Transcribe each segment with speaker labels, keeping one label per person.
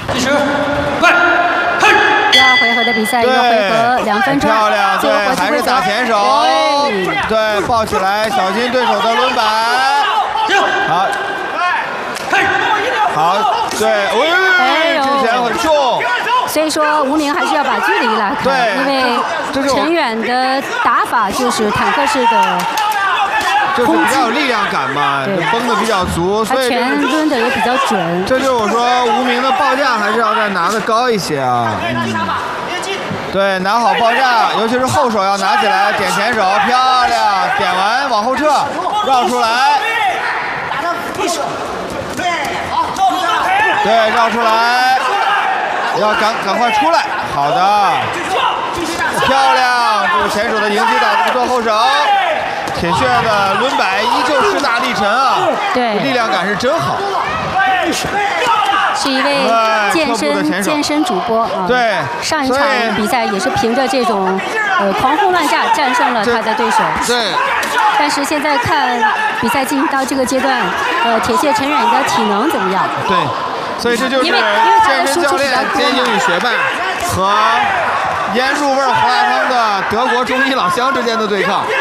Speaker 1: 计时，快！
Speaker 2: 第2回合的比赛，1个回合2分钟。
Speaker 3: 漂亮，对，还是打前手，对，抱起来，小心对手的轮摆。好，好，对，之前很重。
Speaker 2: 所以说，无名还是要把距离拉开，
Speaker 3: 对，
Speaker 2: 因为陈远的打法就是坦克式的。
Speaker 3: 就是比较有力量感嘛，绷得比较足，所以
Speaker 2: 他拳抡的也比较准。
Speaker 3: 这就是我说无名的报价还是要再拿得高一些啊。对，拿好报价，尤其是后手要拿起来，点前手，漂亮，点完往后撤，绕出来。对，绕出来，要赶快出来，好的，漂亮，这个前手的迎击打不错，后手。铁血的轮摆依旧势大力沉啊，
Speaker 2: 对，
Speaker 3: 力量感是真好。
Speaker 2: 是一位健身主播啊，
Speaker 3: 对，
Speaker 2: 上一场比赛也是凭着这种狂轰乱炸战胜了他的对手。
Speaker 3: 对。
Speaker 2: 但是现在看比赛进行到这个阶段，铁血陈远的体能怎么样？
Speaker 3: 对，所以这就是健身教练兼英语学霸和腌入味胡辣汤的德国中医老乡之间的对抗。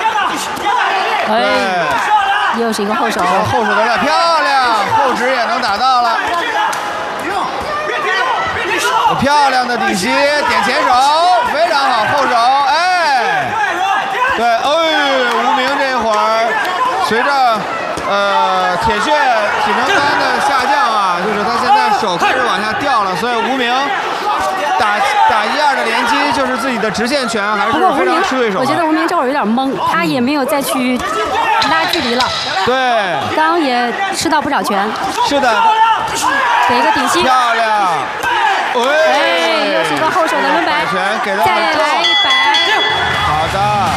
Speaker 2: 对，又是一个后手，
Speaker 3: 后手的漂亮，后指也能打到了，漂亮的底膝，点前手，非常好，后手，哎，对，无名这会儿随着铁血体能单的下降啊，就是他现在手开始往下掉了，所以无名打1-2的连击，就是自己的直线拳还是非常吃对手。
Speaker 2: 我觉得无名这会儿有点懵，他也没有再去拉距离了。
Speaker 3: 对，
Speaker 2: 刚也吃到不少拳。
Speaker 3: 是的，
Speaker 2: 给一个顶膝，
Speaker 3: 漂亮。
Speaker 2: 又是一个后手的轮摆，再来100。
Speaker 3: 好的，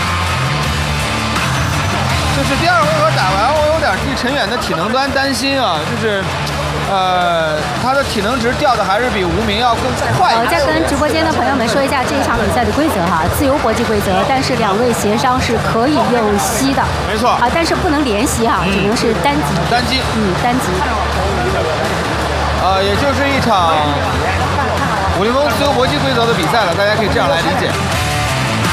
Speaker 3: 就是第2回合打完，我有点替陈远的体能端担心啊，就是。他的体能值掉的还是比无名要更快。
Speaker 2: 再跟直播间的朋友们说一下这一场比赛的规则哈，自由搏击规则，但是2位协商是可以用膝的，
Speaker 3: 没错
Speaker 2: 啊，但是不能连膝哈，只能是单击。
Speaker 3: 单击，
Speaker 2: 单击。
Speaker 3: 也就是一场武林风自由搏击规则的比赛了，大家可以这样来理解。